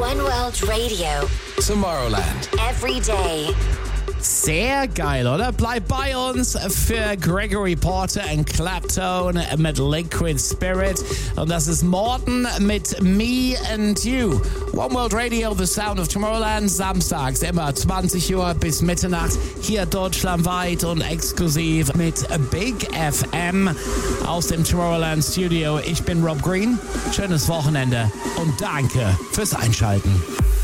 One World Radio. Tomorrowland. Every day. Sehr geil, oder? Bleib bei uns für Gregory Porter und Clapton mit Liquid Spirit. Und das ist Morten mit Me and You. One World Radio, The Sound of Tomorrowland. Samstags immer 20 Uhr bis Mitternacht. Hier deutschlandweit und exklusiv mit Big FM aus dem Tomorrowland Studio. Ich bin Rob Green. Schönes Wochenende und danke fürs Einschalten.